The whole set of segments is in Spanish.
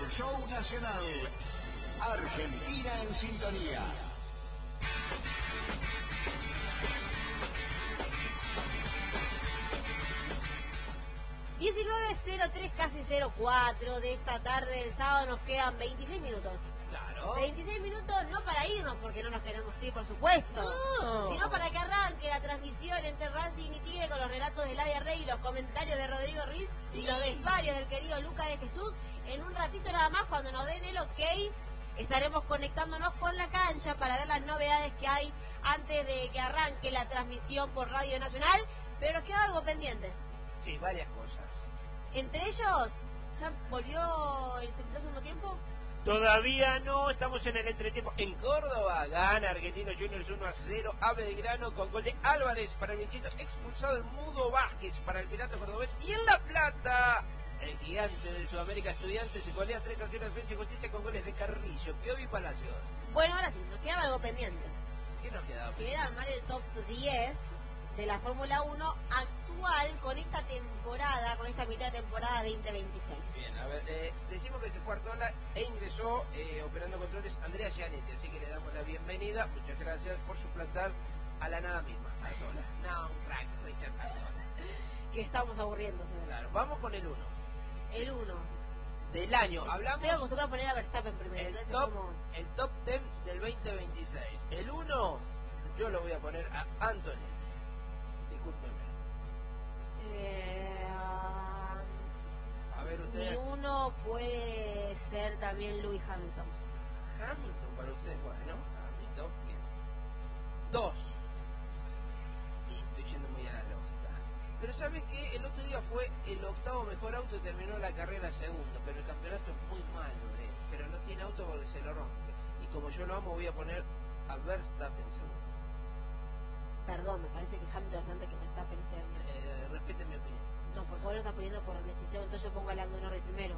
Show Nacional. Argentina en sintonía. ...19:03, casi 04 de esta tarde del sábado. Nos quedan 26 minutos. Claro. 26 minutos no para irnos, porque no nos queremos ir, por supuesto. No. Sino para que arranque la transmisión entre Racing y Tigre con los relatos de Ladia Rey y los comentarios de Rodrigo Ruiz y los desvarios del querido Lucas de Jesús. En un ratito nada más, cuando nos den el ok, estaremos conectándonos con la cancha para ver las novedades que hay antes de que arranque la transmisión por Radio Nacional. Pero nos queda algo pendiente. Sí, varias cosas. Entre ellos, ¿ya volvió el segundo tiempo? Todavía no, estamos en el entretiempo. En Córdoba gana Argentinos Juniors 1-0 a Belgrano con gol de Álvarez para el Vinchito, expulsado el Mudo Vázquez para el Pirata Cordobés. Y en La Plata, el gigante de Sudamérica Estudiantes se golea 3-0 en Defensa y Justicia con goles de Carrillo, Piovi y Palacios. Bueno, ahora sí, nos quedaba algo pendiente. ¿Qué nos quedaba? Que era armar el top 10 de la Fórmula 1 actual con esta temporada, con esta mitad de temporada 2026. Bien, a ver, decimos que se fue Artola e ingresó operando controles Andrea Gianetti, así que le damos la bienvenida. Muchas gracias por suplantar a la nada misma, Artola. No, un crack, Richard Artola. Que estamos aburriendo, señor. Claro, vamos con el 1. El 1. Del año, hablamos... Estoy acostumbrado a poner a Verstappen primero. El top 10 del 2026. El 1, yo lo voy a poner a Anthony. Discúlpenme. A ver, usted. Mi 1 puede ser también Lewis Hamilton. Hamilton para usted, bueno, Hamilton, bien. 2. Sí, estoy yendo muy a la loca. Pero ¿saben qué? El otro día fue el octavo mejor auto y terminó la carrera segundo, pero el campeonato es muy malo, pero no tiene auto porque se lo rompe. Y como yo lo amo, voy a poner a Verstappen segundo. Perdón, me parece que Hamilton es antes que Verstappen este año. Respeten mi opinión. No, porque vos lo estás poniendo por decisión, entonces yo pongo a Lando Norris primero.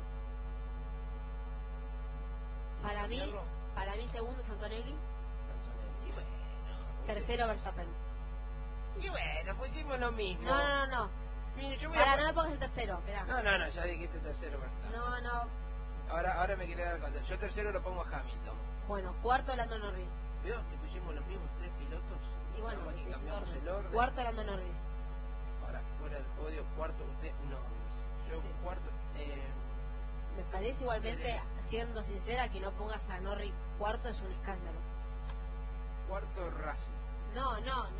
Para mí segundo es Antonelli, Y bueno, tercero Verstappen. y bueno, pues hicimos lo mismo. No. Mire, yo voy Para, a... no me pongas el tercero, esperá. No, ya dijiste tercero, Verstappen. No. Ahora me quería dar cuenta. Yo tercero lo pongo a Hamilton. Bueno, cuarto Lando Norris. ¿Veo que pusimos los mismos 3 pilotos? Y bueno, Aquí cambiamos el orden. cuarto Lando Norris. Ahora, fuera del podio, cuarto usted, no. Yo Sí. cuarto, Me parece igualmente, siendo sincera, que no pongas a Norris cuarto es un escándalo. cuarto Racing. No,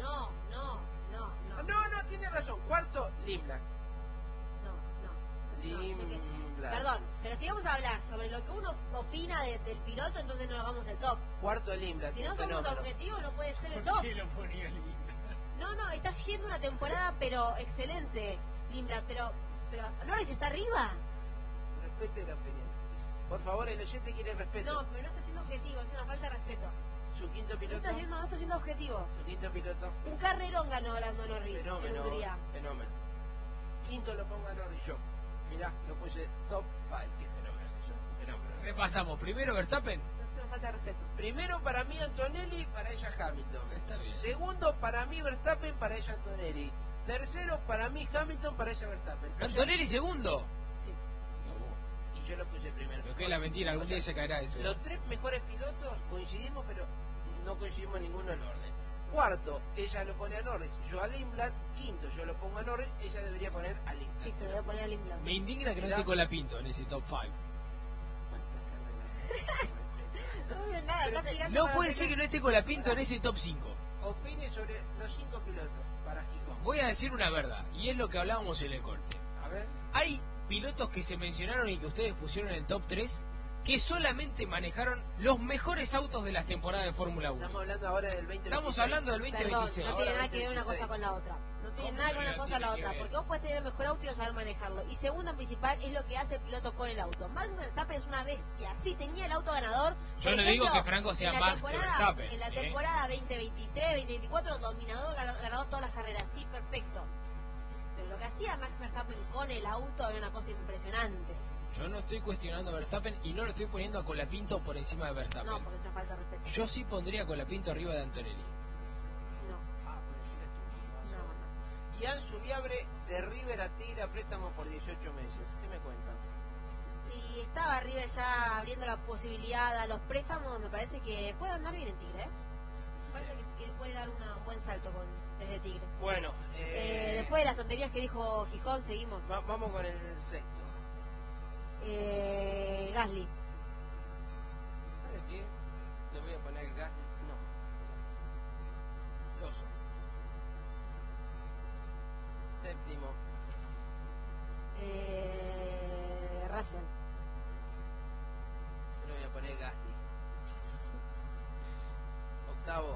Tiene razón. Cuarto, Limblad. No, Limblad. perdón, pero si vamos a hablar sobre lo que uno opina del piloto, entonces no hagamos el top. Cuarto, Limblad. Si no un somos fenómeno. objetivos, no puede ser el top. lo ponía Limblad? No, está haciendo una temporada, pero excelente, Limblad, pero Norris está arriba. Respete la opinión. Por favor, el oyente quiere respeto. No, pero no está siendo objetivo, es una falta de respeto. Su quinto No piloto. está siendo objetivo. Su quinto piloto. Un carrerón ganó Lando Norris en Fenómeno. Hungría. Quinto lo pongo a Norris yo. Mirá, lo puse top 5. Qué fenómeno. Repasamos. Primero Verstappen. No es una falta de respeto. Primero para mí Antonelli, para ella Hamilton. Está bien. Segundo para mí Verstappen, para ella Antonelli. Tercero para mí Hamilton, para ella Verstappen. Antonelli segundo. Y yo lo puse primero. Lo que es la mentira, algún día se caerá eso. Los 3 mejores pilotos coincidimos, pero no coincidimos en ninguno del orden. Cuarto, ella lo pone a Norris, yo a Limblad. Quinto, yo lo pongo a Norris, ella debería poner a Limblad. Sí, pero voy a poner a Limblad. Me indigna que no esté Colapinto en ese top 5. No veo nada, está girando No para puede la ser que no esté Colapinto en ese top 5. Opine sobre los 5 pilotos para Gijón. Voy a decir una verdad, y es lo que hablábamos en el corte. A ver. Hay pilotos que se mencionaron y que ustedes pusieron en el top 3 que solamente manejaron los mejores autos de las temporadas de Fórmula 1. Estamos hablando ahora del 2026. Estamos hablando del Perdón, 2026. no tiene nada que ver una 26. cosa con la otra. No tiene ¿Cómo nada que no ver una la cosa con la tiene que otra. ver? Porque vos podés tener el mejor auto y no saber manejarlo. Y segundo, en principal, es lo que hace el piloto con el auto. Max Verstappen es una bestia. Sí, tenía el auto ganador. Yo Por no digo ejemplo, que Franco sea en la más que temporada- Verstappen. En la temporada 2023, 2024, dominador, ganador todas las carreras. Sí, perfecto. Pero lo que hacía Max Verstappen con el auto era una cosa impresionante. Yo no estoy cuestionando a Verstappen y no lo estoy poniendo a Colapinto por encima de Verstappen. No, porque es una falta de respeto. Yo sí pondría a Colapinto arriba de Antonelli. No, no. Y Ansu Viabre de River a Tigre a préstamo por 18 meses. ¿Qué me cuentan? Y estaba River Tigre ya abriendo la posibilidad a los préstamos, me parece que puede andar bien en Tigre, ¿eh? Me parece que puede dar un buen salto desde Tigre. Bueno, Después de las tonterías que dijo Gijón, seguimos. vamos con el sexto. Gasly. ¿Sabe qué? Le voy a poner gas. No. Lawson. Séptimo. Russell. Yo le voy a poner Gasly. Octavo.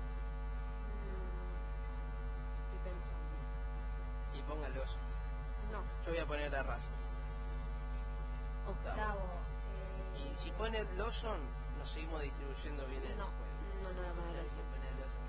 Estoy pensando. Y ponga Lawson. No, Yo voy a poner a Russell. octavo. Y si pone Lawson, nos seguimos distribuyendo bien en No, el juego. no voy a poner Hay eso. que poner Lawson.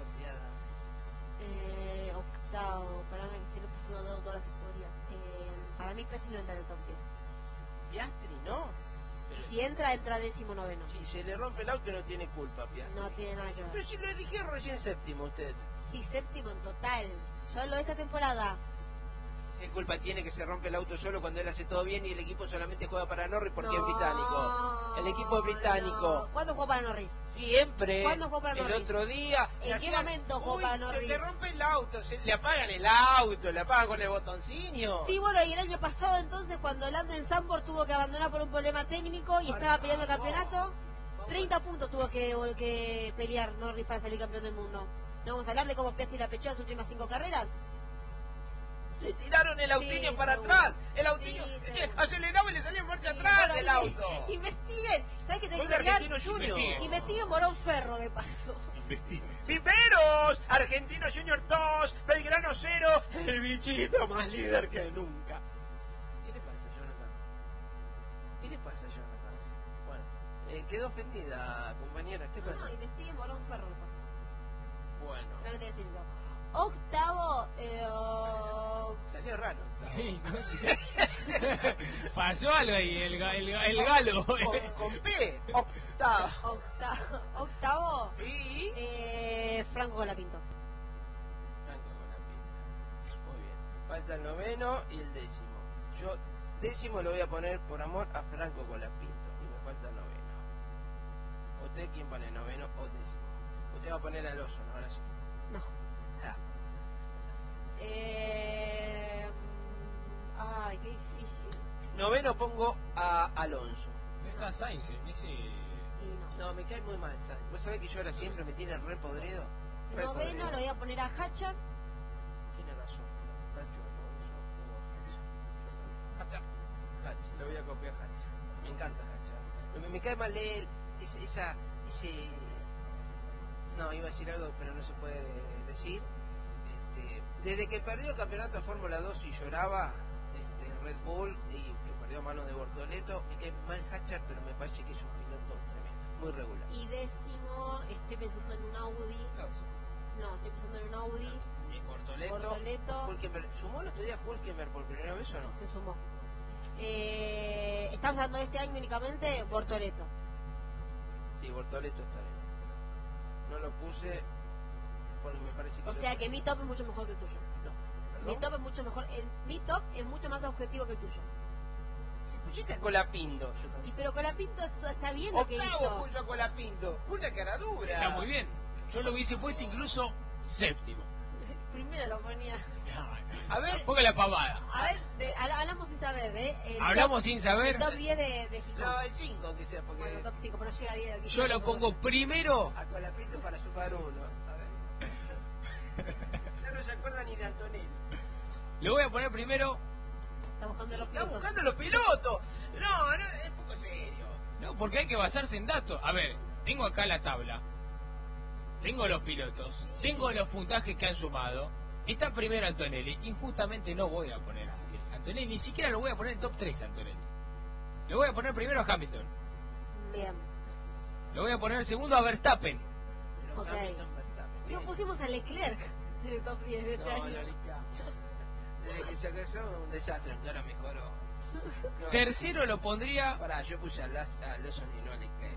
Mejor Octavo, para mí que estoy pasando todas las historias. Para mí Piastri no entra en el top 10. Piastri, ¿no? Pero Si entra 19º. si se le rompe el auto no tiene culpa, Piastri. No tiene nada que Pero ver. si lo eligió recién séptimo usted. Sí, séptimo en total. Yo lo de esta temporada. ¿Qué culpa tiene que se rompe el auto solo cuando él hace todo bien y el equipo solamente juega para Norris porque es No, británico? El equipo es británico. no. ¿Cuándo jugó para Norris? Siempre. ¿Cuándo jugó para El Norris? otro día. ¿En le qué hacían, momento jugó "Uy, para se Norris?" te rompe el auto. Le apagan el auto, le apagan con el botoncino. Sí, bueno, y el año pasado entonces cuando Lando Sandberg tuvo que abandonar por un problema técnico y estaba peleando el campeonato, 30 puntos tuvo que pelear Norris para salir campeón del mundo. ¿No vamos a hablar de cómo Piastri la pechó en sus últimas 5 carreras? Le tiraron el autiño para seguro. atrás. El autiño Sí, seguro. aceleraba y le salía en marcha Sí, atrás bueno, del y- auto. Investiguen. ¿Sabes qué tenés Gol que de investigar? Argentino Junior. Investiguen. Investiguen Morón Ferro, de paso. Investiga. Piperos, Argentino Junior 2, Belgrano 0, el bichito más líder que nunca. ¿Qué le pasa, Jonathan? ¿Qué le pasa, Jonathan? Bueno, quedó ofendida, compañera. ¿Qué No, pasa? investiguen Morón Ferro, de paso. Bueno, Solamente decirlo. Octavo, salió raro. Sí, no sé. Pasó algo ahí, el galo. Con P, octavo. octavo, Sí. Franco Colapinto. Franco con la pinta. Muy bien. Falta el noveno y el décimo. Yo décimo lo voy a poner por amor a Franco Colapinto. Y me falta el noveno. ¿Usted quién pone, noveno o décimo? Usted va a poner a Lawson, ahora sí. No. Ah, Ay, qué difícil. noveno pongo a Alonso. No está Sainz en ese... Y no. No, me cae muy mal, ¿sabes? Vos sabés que yo ahora siempre me tiene re podrido. Re Noveno podrido. lo voy a poner a Hatcher. Tiene razón. Tacho Alonso. Hatch. Le voy a copiar Hatch. Me encanta Hatch. Me cae mal de él. Ese... No, iba a decir algo, pero no se puede decir. Desde que perdió el campeonato de Fórmula 2 y lloraba Red Bull y que perdió a manos de Bortoleto, me cae mal Hatcher, pero me parece que es un piloto tremendo, muy regular. Y décimo, estoy pensando en un Audi. No, estoy pensando en un Audi. Y Bortoleto. Bortoleto. Hulkenberg. ¿Sumó el otro día Hulkenberg por primera vez o no? Se sumó. Estamos hablando de este año únicamente, Bortoleto. Sí, Bortoleto está bien. No lo puse porque me parece que... O sea que mi top es mucho mejor que el tuyo. No. Mi top es mucho mejor. Mi top es mucho más objetivo que el tuyo. Si pusiste a Colapinto, yo Y también. pero Colapinto está bien lo que Octavo hizo. puso a Colapinto. Una cara dura. Está muy bien. Yo lo hubiese puesto incluso séptimo. Primero lo ponía. A ver, Ponga la pavada. A ver, hablamos sin saber, ¿eh? El Hablamos top- sin saber. el top 10 de Gijón. no, el 5 que sea, porque... Bueno, top 5, pero llega a 10. Yo lo pongo primero. A Colapinto para sumar uno. A ver. Ya no se acuerda ni de Antonelli. Lo voy a poner primero. Está buscando los Está pilotos. buscando los pilotos. No, es poco serio. No, porque hay que basarse en datos. A ver, tengo acá la tabla. Tengo los pilotos. Tengo los puntajes que han sumado. Está primero Antonelli. Injustamente no voy a poner a Antonelli. Ni siquiera lo voy a poner en top 3 a Antonelli. Lo voy a poner primero a Hamilton. Bien. Lo voy a poner segundo a Verstappen. Pero Ok. Hamilton Verstappen, No bien. pusimos a Leclerc en el top 10 de este No, año. no, desde que se casó un desastre, ahora mejoró. No, Tercero lo pondría pará, yo puse a Lawson y no a Leclerc.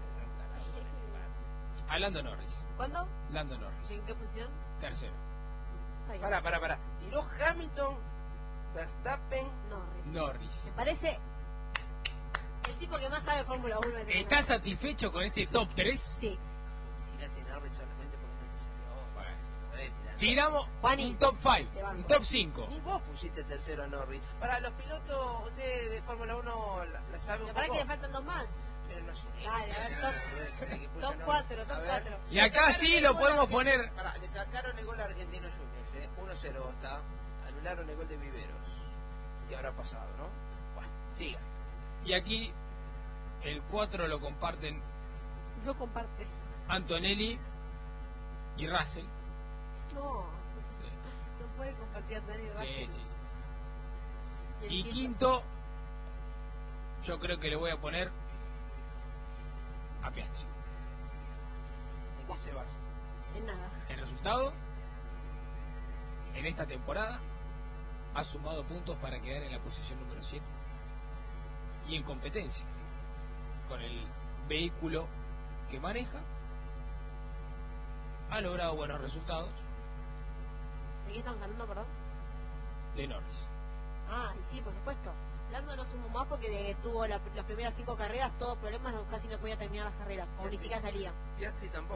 a Lando Norris. ¿Cuándo? Lando Norris. ¿En qué posición? Tercero. Está bien. Pará. Tiró Hamilton, Verstappen. Norris. Norris. Me parece El tipo que más sabe Fórmula 1 de ¿Estás satisfecho con este top 3? Sí. Tírate Norris solamente porque no te salió ahora. Bueno. Podés tirar. Tiramos Juani, un top 5, te banco. un top 5. Ni vos pusiste tercero a Norris. Para los pilotos, ustedes de Fórmula 1 la saben un La verdad poco. que le faltan 2 más. Pero no sé. Dale, a ver, top 4, top 4. Y acá sí lo podemos poner. Pará, le sacaron el gol a Argentinos Juniors, 1-0 está. Anularon el gol de Viveros. ¿Qué habrá pasado, no? Bueno, siga. Y aquí el 4 lo comparten No comparte. Antonelli y Russell. No. No puede compartir Antonio Sí, Russell. sí, sí. el Y quinto, yo creo que le voy a poner a Piastri. ¿En qué se basa? En nada. El resultado, en esta temporada, ha sumado puntos para quedar en la posición número 7. Y en competencia, con el vehículo que maneja, ha logrado buenos resultados ¿De qué estamos hablando, perdón? de Norris. Ah, y sí, por supuesto. Lando no sumó más porque tuvo las primeras 5 carreras, todos problemas, casi no podía terminar las carreras, o ni siquiera salía. Piastri tampoco.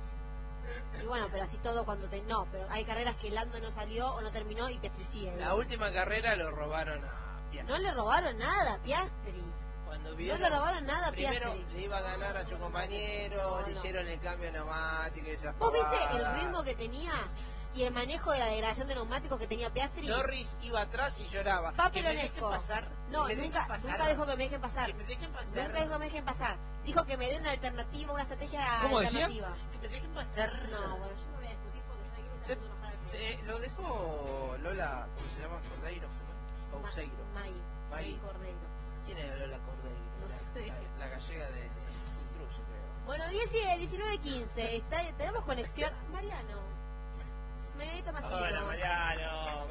Y bueno, pero así todo cuando no, pero hay carreras que Lando no salió o no terminó y Piastri sigue. La última carrera lo robaron a Piastri. No le robaron nada a Piastri. Cuando No vieron, le robaron nada a primero Piastri. le iba a ganar a su compañero, No, le no. hicieron el cambio neumático y esas ¿Vos viste el pavadas. ritmo que tenía y el manejo de la degradación de neumáticos que tenía Piastri? Norris iba atrás y lloraba. Va Que me dejen peronesco. pasar. No, que me dejen nunca pasar. dijo que me dejen pasar. Que me dejen pasar. Nunca dijo que me dejen pasar. Dijo que me den una alternativa, una estrategia ¿Cómo decía? alternativa. Que me dejen pasar. No, bueno, yo no voy a discutir porque sabe que me está haciendo enojar al cliente. Lo dejó Lola, ¿cómo se llama? Cordeiro. ¿no? Couseiro. May May. Cordeiro. ¿Quién era Lola Cordeiro? No sé. La gallega de intruso, creo. Bueno, 19:15. Tenemos conexión. Mariano. Marianito Masito. Mariano.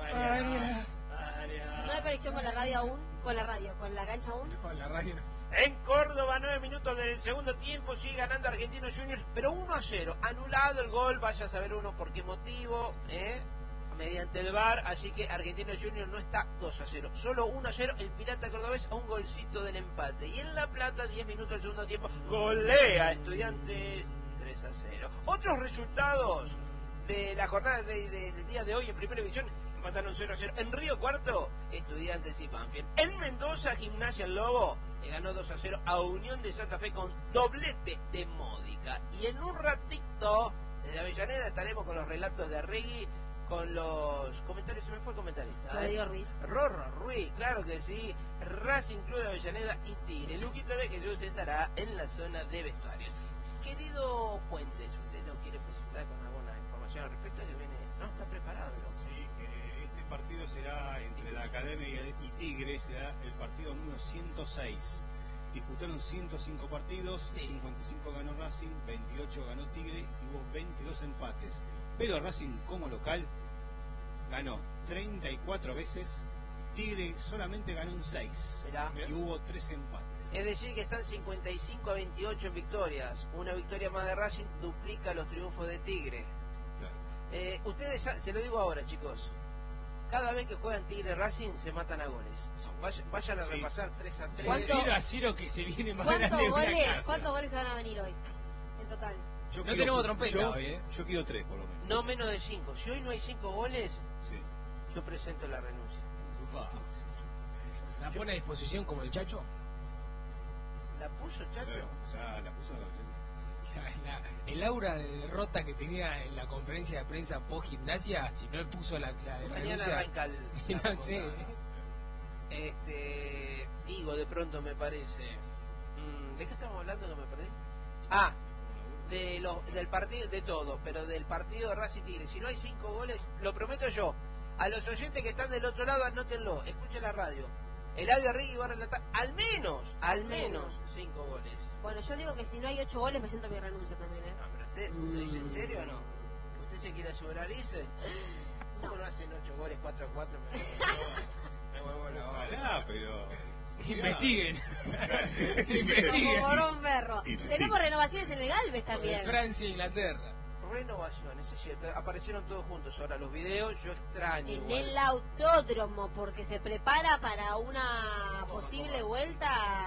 No hay conexión con la radio aún. Con la cancha aún. Con la radio no. En Córdoba, 9 minutos del segundo tiempo, sigue ganando Argentinos Juniors, pero 1-0. Anulado el gol, vaya a saber uno por qué motivo, mediante el VAR, así que Argentinos Juniors no está 2-0, solo 1-0. El Pirata Cordobés a un golcito del empate. Y en La Plata, 10 minutos del segundo tiempo, golea a Estudiantes 3-0. Otros resultados de la jornada del día de hoy en Primera División: empataron 0-0 en Río Cuarto, Estudiantes y Banfield. En Mendoza, Gimnasia El Lobo le ganó 2-0 a Unión de Santa Fe con doblete de Módica. Y en un ratito, desde Avellaneda, estaremos con los relatos de Arregui, con los comentarios. Se me fue el comentarista. Rodrigo Ruiz. Rorro Ruiz, claro que sí. Racing Club de Avellaneda y Tigre. Luquita de Jesús estará en la zona de vestuarios. Querido Puentes, ¿usted no quiere presentar con alguna información al respecto? Que viene, no está preparado, ¿no? Sí, que este partido será entre la Academia y Tigre, será el partido número 106. Disputaron 105 partidos, Sí. 55 ganó Racing, 28 ganó Tigre y hubo 22 empates. Pero Racing como local ganó 34 veces, Tigre solamente ganó en 6 Mirá. y hubo 3 empates. Es decir, que están 55-28 en victorias. Una victoria más de Racing duplica los triunfos de Tigre. Claro. Ustedes, se lo digo ahora, chicos. Cada vez que juegan Tigre Racing se matan a goles. Vayan a Sí. repasar 3-3. ¿Cuánto? 0-0 que se viene más grande ¿Cuántos de una goles, casa. ¿Cuántos goles se van a venir hoy? En total. Yo No tenemos trompeta hoy, Yo quiero 3 por lo menos. No menos de 5. Si hoy no hay 5 goles, Sí. yo presento la renuncia. ¿La pone a disposición como el Chacho? ¿La puso, Chacho? Claro, o sea, la puso El aura de derrota que tenía en la conferencia de prensa post Gimnasia, si no le puso la de Mañana renuncia, arranca el... no sé. Digo, de pronto me parece. ¿De qué estamos hablando que me perdí? Ah, del partido, de todo, pero del partido de Racing Tigre. Si no hay 5 goles, lo prometo yo. A los oyentes que están del otro lado, anótenlo, escuchen la radio. El Eladio Arregui va a relatar al menos 5 goles. Bueno, yo digo que si no hay 8 goles presento mi renuncia también, ¿eh? No, pero usted lo dice en serio o no? ¿Usted se quiere asegurar irse? ¿Cómo no hacen 8 goles 4-4? Me vuelvo loco. Ojalá, pero... Investiguen. Como Investiguen. morón perro. Tenemos renovaciones en el Galvez también. Francia e Inglaterra. Renovaciones, es cierto. Aparecieron todos juntos ahora los videos. Yo extraño. En igual. el autódromo, porque se prepara para una posible vuelta de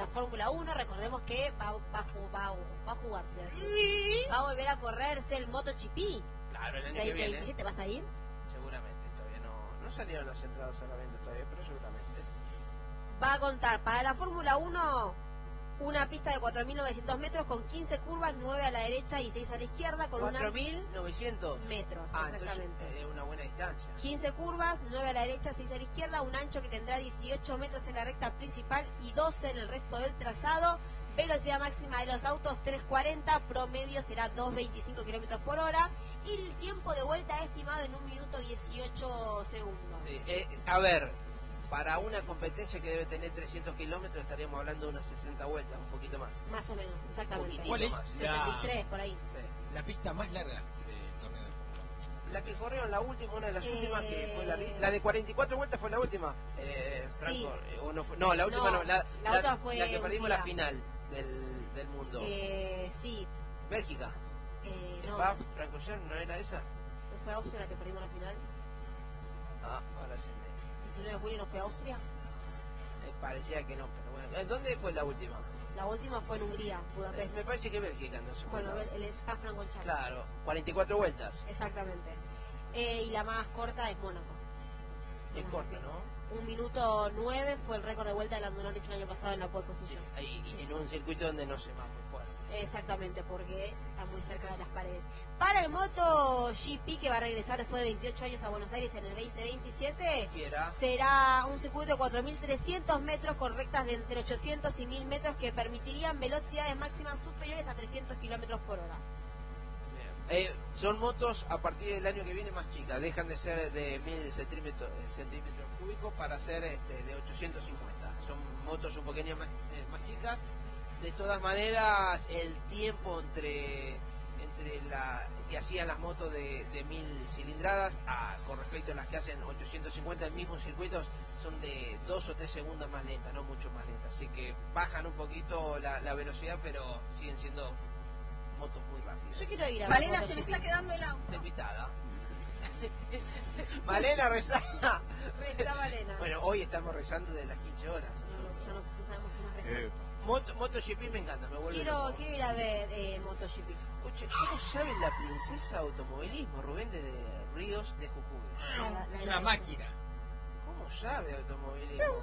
la Fórmula 1. Recordemos que va a jugarse así. Va a volver a correrse el MotoGP. Claro, el año que viene. 2027, ¿vas a ir? Seguramente, todavía no salieron las entradas a la venta todavía, pero seguramente. Va a contar para la Fórmula 1 una pista de 4.900 metros con 15 curvas, 9 a la derecha y 6 a la izquierda, con 4.900 metros, entonces exactamente. es una buena distancia. 15 curvas, 9 a la derecha, 6 a la izquierda, un ancho que tendrá 18 metros en la recta principal y 12 en el resto del trazado. Velocidad máxima de los autos 340, promedio será 2.25 kilómetros por hora y el tiempo de vuelta estimado en 1 minuto 18 segundos. Sí, a ver, para una competencia que debe tener 300 kilómetros estaríamos hablando de unas 60 vueltas, un poquito más. Más o menos, exactamente. ¿Cuál es 63 por ahí. Sí. la pista más larga del torneo de Fórmula 1? La que corrieron la última, una de las últimas, que fue la de 44 vueltas fue la última. Franco, Sí. O no, no, la última no, la última fue la que perdimos Hungría. la final del mundo. Sí, Bélgica. no, Spa, Francorchamps, ¿no era esa? ¿no fue Austria la que perdimos la final? Ah, ahora sí 19 de julio no fue Austria. me parecía que no, pero bueno. ¿Dónde fue la última? La última fue en Hungría, Budapest. Me parece que Bélgica, no sé. Bueno, el Spa-Francorchamps. Claro, 44 vueltas. Exactamente. Y la más corta es Mónaco. Es corta, ¿no? 1 minuto 9 fue el récord de vuelta de Lando Norris el año pasado en la pole position. Ahí, en un circuito donde no se va muy fuerte. Exactamente, porque está muy cerca de las paredes. Para el MotoGP, que va a regresar después de 28 años a Buenos Aires en el 2027, Quiera. será un circuito de 4.300 metros con rectas de entre 800 y 1.000 metros que permitirían velocidades máximas superiores a 300 kilómetros por hora. Son motos a partir del año que viene más chicas, dejan de ser de 1.000 centímetros cúbicos para ser de 850. Son motos un poquito más chicas. De todas maneras, el tiempo entre la que hacían las motos de 1.000 cilindradas con respecto a las que hacen 850 en mismos circuitos son de 2 o 3 segundos más lentas, no mucho más lentas. Así que bajan un poquito la velocidad, pero siguen siendo motos muy rápidas. Yo quiero ir a Malena, MotoGP. se me está quedando el auto. Está invitada. Malena, rezá. Reza, Malena. Bueno, hoy estamos rezando de las 15 horas. No, ya no sabemos qué más rezar. MotoGP me encanta, me vuelve Quiero loco. ir a ver MotoGP. Oye, ¿cómo sabe la princesa de automovilismo, Rubén de Ríos de Jujuy? Es una máquina. ¿Cómo sabe de automovilismo?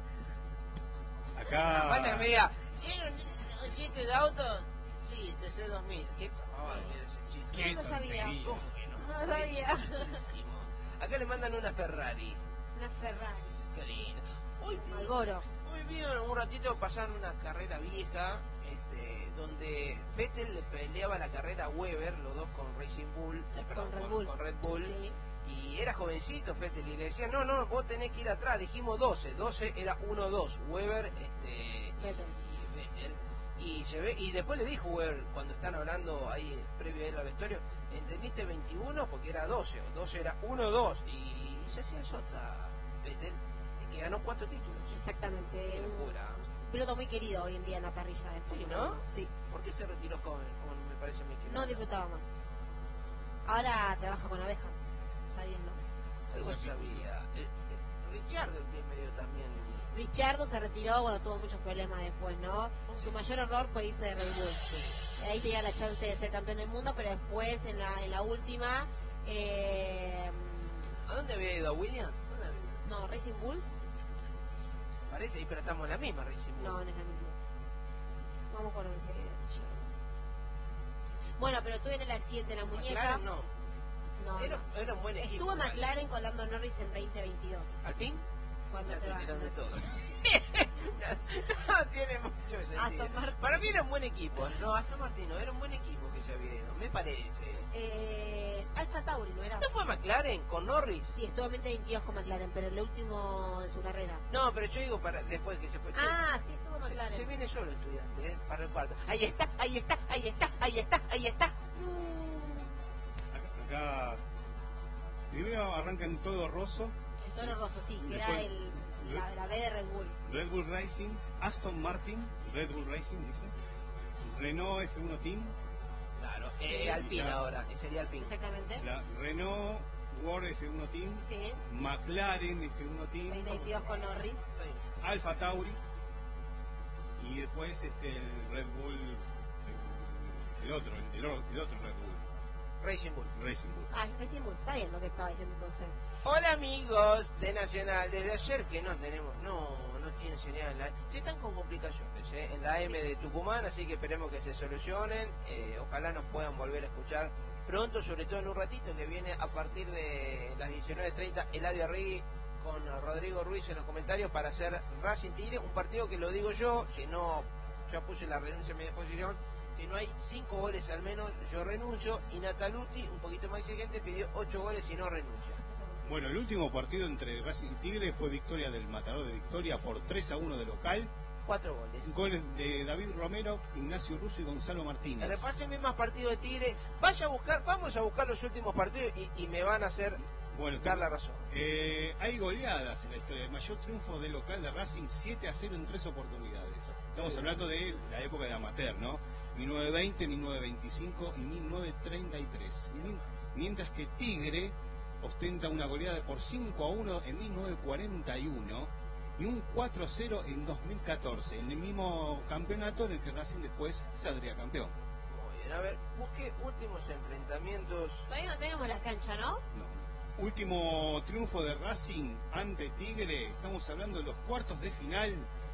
Acá. Falta que me diga, ¿tiene un chiste de auto? Sí, TC2000. ¿Qué pavada que era ese chiste? Qué No lo sabía. tontería. ¿Cómo que no? No lo sabía. Buenísimo. Acá le mandan una Ferrari. Una Ferrari. Qué lindo. Hoy Malboro. Hoy vieron un ratito pasar una carrera vieja, donde Vettel le peleaba la carrera a Weber, los dos con Racing Bull, perdón, Red Bull. con Red Bull, Sí. y era jovencito Vettel y le decía, no, vos tenés que ir atrás, dijimos 12 era 1-2, Weber Vettel. y Vettel, y se ve, y después le dijo Weber, cuando están hablando ahí previo a ir al vestuario, ¿entendiste 21? Porque era 12 era 1-2, y se hacía sota Vettel, que ganó 4 títulos. Exactamente. Qué locura. Un piloto muy querido hoy en día en la parrilla de Sí, Fórmula ¿no? 1. Sí. ¿Por qué se retiró joven? Me parece a mí que No disfrutaba más. Ahora trabaja con abejas. ¿Sabías, no? Eso sabía. Richardo, que es medio también. Richardo se retiró, bueno, tuvo muchos problemas después, ¿no? Su mayor error fue irse de Red Bull. Sí. Ahí tenía la chance de ser campeón del mundo, pero después en la última, ¿A dónde había ido? ¿A Williams? ¿Dónde había ido? no, Racing Bulls, Parece, pero estamos en la misma Racing Bull. no, no es la misma. Vamos con Richardo. Bueno, pero tuve en el accidente en la muñeca. McLaren no. No, Era no. un buen equipo. Estuvo igual. McLaren con Lando Norris en 2022. ¿Alpine? Cuando Ya se estoy va. tirando todo. No tiene mucho sentido. Aston Martin. Para mí era un buen equipo. No, Aston Martin no, era un buen equipo que se había ido, me parece. Alfa Tauri, ¿no era? ¿No fue McLaren con Norris? Sí, estuvo en 2022 con McLaren, pero el último de su carrera. No, pero yo digo para después que se fue. Ah, sí, estuvo McLaren. Se viene solo estudiante, para el cuarto. Ahí está. Acá. Primero arrancan todo Rosso, El Toro Rosso, sí, que era Después- la B de Red Bull. Red Bull Racing, Aston Martin, Red Bull Racing dice, Renault F1 Team, Claro, Alpine Ya. ahora, sería Alpine. Exactamente. la Renault World F1 Team, Sí, McLaren F1 Team, 2022 con Norris. Sí. Alfa Tauri y después el Red Bull, el otro Red Bull. Racing Bull. Racing Bull. Ah, Racing Bull, está bien lo que estaba diciendo entonces. Hola amigos de Nacional, desde ayer que no tiene señal, sí están con complicaciones en la AM de Tucumán, así que esperemos que se solucionen, ojalá nos puedan volver a escuchar pronto, sobre todo en un ratito que viene a partir de las 19:30 Eladio Arregui con Rodrigo Ruiz en los comentarios para hacer Racing Tigre, un partido que lo digo yo, si no, ya puse la renuncia a mi disposición, si no hay 5 goles al menos, yo renuncio, y Nataluti, un poquito más exigente, pidió 8 goles y no renuncia. Bueno, el último partido entre Racing y Tigre fue victoria del Matador de Victoria por 3-1 de local. 4 goles. Goles de David Romero, Ignacio Russo y Gonzalo Martínez. Repásenme más partidos de Tigre. Vamos a buscar los últimos partidos y me van a hacer dar la razón. Hay goleadas en la historia. El mayor triunfo del local de Racing, 7-0 en 3 oportunidades. Estamos hablando de la época de amateur, ¿no? 1920, 1925 y 1933. Mientras que Tigre ostenta una goleada por 5-1 en 1941 y un 4-0 en 2014, en el mismo campeonato en el que Racing después saldría campeón. Muy bien, a ver, busque últimos enfrentamientos. Todavía no tenemos las canchas, ¿no? No. Último triunfo de Racing ante Tigre, estamos hablando de los cuartos de final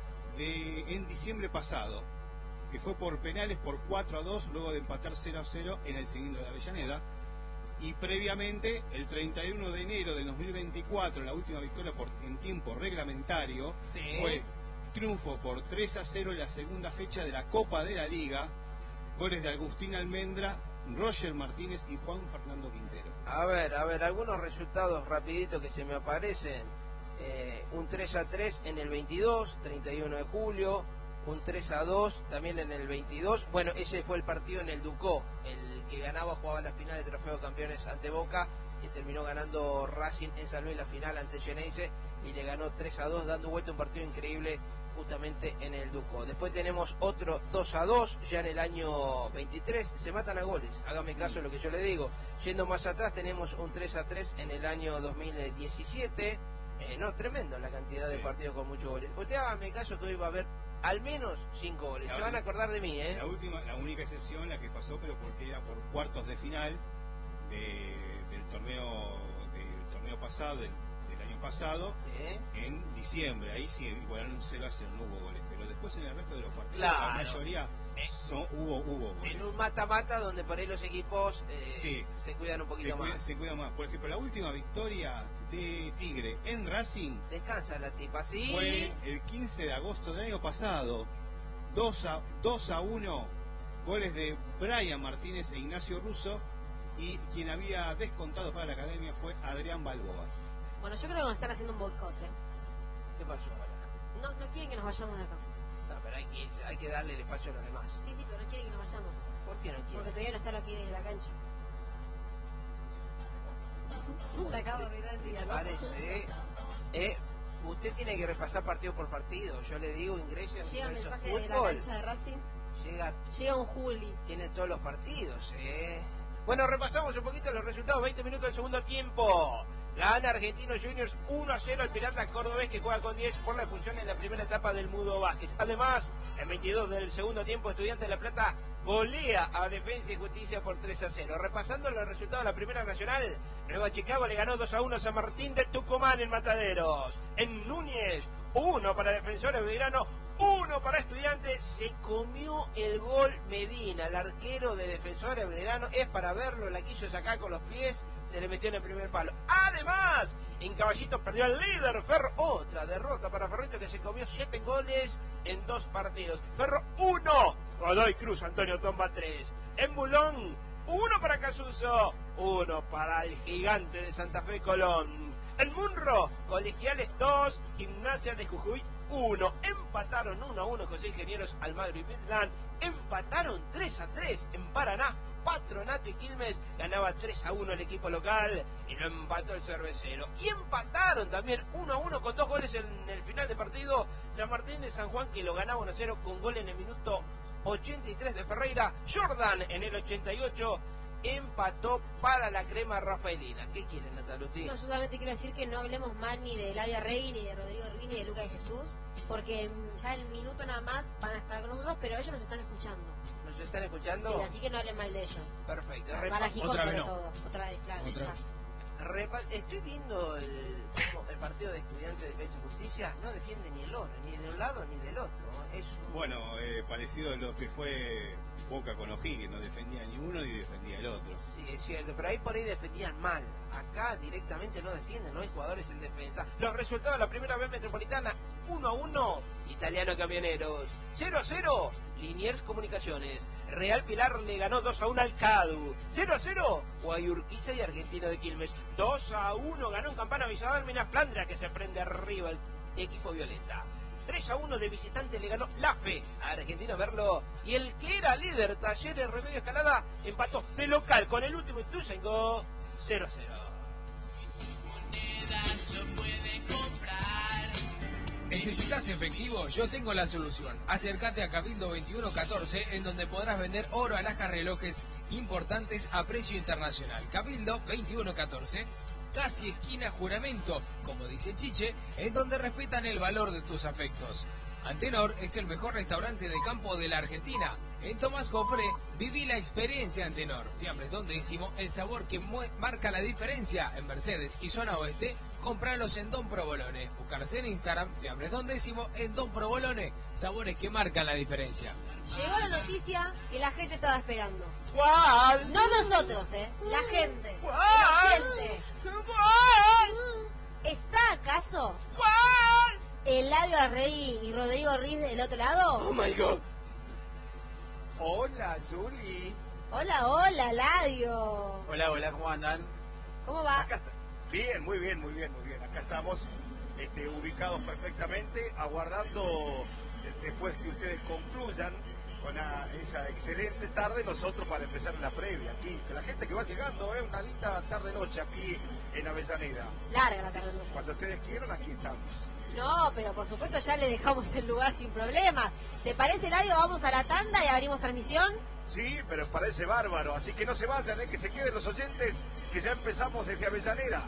en diciembre pasado, que fue por penales por 4-2, luego de empatar 0-0 en el Cilindro de Avellaneda. Y previamente, el 31 de enero del 2024, la última victoria en tiempo reglamentario, fue triunfo por 3-0 en la segunda fecha de la Copa de la Liga, goles de Agustín Almendra, Roger Martínez y Juan Fernando Quintero. A ver, algunos resultados rapiditos que se me aparecen. Un 3-3 en el 22, 31 de julio, un 3-2 también en el 22. Bueno, ese fue el partido en el Ducó, el que ganaba, jugaba la final de Trofeo de Campeones ante Boca, y terminó ganando Racing en San Luis la final ante Geneise y le ganó 3-2, dando vuelta un partido increíble justamente en el Ducó. Después tenemos otro 2-2 ya en el año 23, se matan a goles, hágame caso de lo que yo le digo. Yendo más atrás tenemos un 3-3 en el año 2017. Tremendo la cantidad de partidos con muchos goles. Usted hágame caso que hoy va a haber al menos 5 goles. Se van a acordar de mí, ¿eh? La única excepción, la que pasó, pero porque era por cuartos de final del torneo pasado, del año pasado, en diciembre. Ahí sí igualaron 0-0, no hubo goles. Pero después en el resto de los partidos, la mayoría hubo goles. En un mata-mata donde por ahí los equipos se cuidan un poquito más. Se cuidan más. Por ejemplo, la última victoria de Tigre en Racing descansa la tipa, sí, fue el 15 de agosto del año pasado, 2-1, goles de Brian Martínez e Ignacio Russo, y quien había descontado para la academia fue Adrián Balboa. Bueno, yo creo que nos están haciendo un boicot. ¿Qué pasó ahora? No quieren que nos vayamos de acá. No, pero hay que darle el espacio a los demás. Sí, pero no quieren que nos vayamos. ¿Por qué no quieren? Porque todavía no están aquí desde la cancha. Te acabo de mirar el día, ¿no? Parece, usted tiene que repasar partido por partido. Yo le digo, ingrese a llega un mensaje de la cancha de Racing. Llega un Juli. Tiene todos los partidos, Bueno, repasamos un poquito los resultados. 20 minutos del segundo tiempo. Gana Argentinos Juniors 1-0 al Pirata Cordobés, que juega con 10 por la expulsión en la primera etapa del Mudo Vázquez. Además, en 22 del segundo tiempo, Estudiantes de La Plata golea a Defensa y Justicia por 3-0. Repasando los resultados de la Primera Nacional, Nueva Chicago le ganó 2-1 a San Martín de Tucumán en Mataderos. En Núñez, 1 para Defensores Belgrano, 1 para Estudiantes. Se comió el gol Medina, el arquero de Defensores Belgrano. Es para verlo, la quiso sacar con los pies, se le metió en el primer palo. Además, en Caballito perdió el líder Ferro. Otra derrota para Ferrito, que se comió 7 goles en 2 partidos. Ferro 1, Godoy Cruz Antonio Tomba 3. En Bulón, 1 para Casuso, 1 para el Gigante de Santa Fe Colón. En Munro, Colegiales 2, Gimnasia de Jujuy 1. Empataron 1-1 José Ingenieros Almagro y Midland. Empataron 3-3 en Paraná. Patronato y Quilmes ganaba 3-1 el equipo local y lo empató el Cervecero. Y empataron también 1-1 con 2 goles en el final de partido San Martín de San Juan, que lo ganaba 1-0 con gol en el minuto 83 de Ferreira. Jordan en el 88 empató para la crema rafaelina. ¿Qué quieren, Nataluti? No, yo solamente quiero decir que no hablemos mal ni de Eladio Arregui, ni de Rodrigo Ruiz, ni de Lucas de Jesús. porque ya en minuto nada más van a estar con nosotros, pero ellos nos están escuchando. ¿Nos están escuchando? Sí, así que no hablen mal de ellos. Perfecto. Para Gijón, Otra vez sobre no. todo. Otra vez, claro. Otra vez. Estoy viendo el partido de Estudiantes de Defensa y Justicia. No defiende ni el otro, ni de un lado ni del otro. Es un... Bueno, parecido a lo que fue Boca con O'Higgins, no defendía ni uno ni defendía el otro. Sí, es cierto, pero ahí por ahí defendían mal. Acá directamente no defienden, no hay jugadores en defensa. Los resultados de la primera vez metropolitana: 1-1, Italiano Camioneros; 0-0, Liniers Comunicaciones. Real Pilar le ganó 2-1 al CADU. 0-0, Guayurquiza y Argentino de Quilmes. 2-1 ganó en Campana Villadal Minas Flandria, que se prende arriba el equipo violeta. 3-1 de visitante le ganó la Fe a Argentino Merlo, y el que era líder, Talleres Remedio Escalada, empató de local con el último Ituzaingó 0-0. ¿Necesitas efectivo? Yo tengo la solución. Acércate a Cabildo 2114, en donde podrás vender oro, alhajas, relojes importantes a precio internacional. Cabildo 2114, casi esquina Juramento, como dice Chiche, en donde respetan el valor de tus afectos. Antenor es el mejor restaurante de campo de la Argentina. En Tomás Cofré, viví la experiencia Antenor. Fiambres Don Décimo, el sabor que marca la diferencia. En Mercedes y Zona Oeste, compralos en Don Provolone. Buscarlos en Instagram, Fiambres Don Décimo, en Don Provolone. Sabores que marcan la diferencia. Llegó la noticia que la gente estaba esperando. ¿Cuál? No nosotros, la gente. ¿Cuál? La gente. ¿Cuál? ¿Está acaso ¿Cuál? Eladio Arrey y Rodrigo Riz del otro lado? Oh my god. Hola, Juli. Hola, hola, Eladio. Hola, hola, ¿cómo andan? ¿Cómo va? Acá está. Bien, muy bien, muy bien, muy bien. Acá estamos ubicados perfectamente, aguardando después que ustedes concluyan con esa excelente tarde, nosotros para empezar la previa aquí. Que la gente que va llegando, una linda tarde-noche aquí en Avellaneda. Larga la tarde. Cuando ustedes quieran, aquí estamos. No, pero por supuesto ya le dejamos el lugar sin problema. ¿Te parece, Eladio? Vamos a la tanda y abrimos transmisión. Sí, pero parece bárbaro, así que no se vayan, que se queden los oyentes, que ya empezamos desde Avellaneda.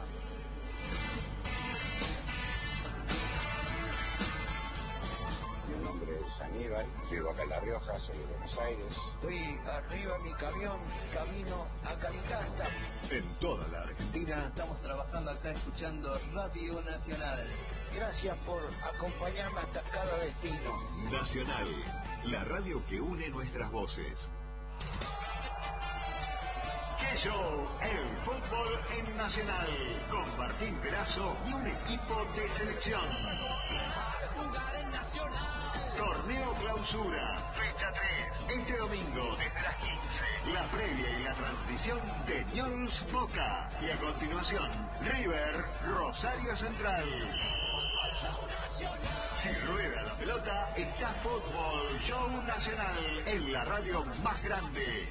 Mi nombre es Aníbal, vivo acá en La Rioja, soy de Buenos Aires. Estoy arriba en mi camión, camino a Calicasta. En toda la Argentina. Estamos trabajando acá escuchando Radio Nacional. Gracias por acompañarme hasta cada destino. Nacional, la radio que une nuestras voces. ¡Qué show! El fútbol en Nacional, con Martín Perazo y un equipo de selección. Torneo Clausura, fecha 3, este domingo desde las 15. La previa y la transmisión de Newell's Boca. Y a continuación, River Rosario Central. Si rueda la pelota, está Fútbol Show Nacional en la radio más grande.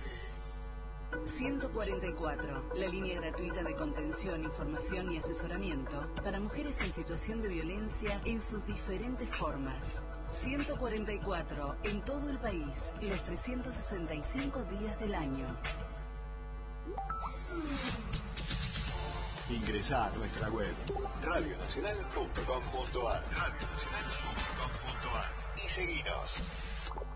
144, la línea gratuita de contención, información y asesoramiento para mujeres en situación de violencia en sus diferentes formas. 144, en todo el país, los 365 días del año. Ingresá a nuestra web radionacional.com.ar y seguinos.